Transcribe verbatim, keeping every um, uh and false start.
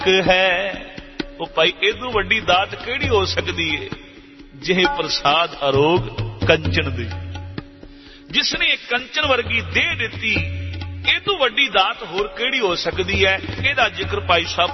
है। वो भाई इदू वड्डी दात केड़ी हो सकती है जिहे प्रसाद अरोग कंचन दे। जिसने कंचन वर्गी दे दिती इदू वड्डी दात होर केड़ी हो सकती है। इहदा जिक्र भाई साहब